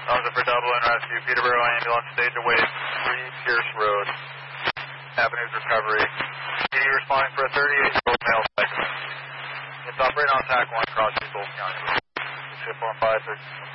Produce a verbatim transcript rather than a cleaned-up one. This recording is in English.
Officer for Double and Rescue, Peterborough Ambulance, stage away, three Pierce Road, Avenues Recovery. P D responding for a thirty-eight-year-old male cyclist. It's operating on T A C one across East Old County. six four five six.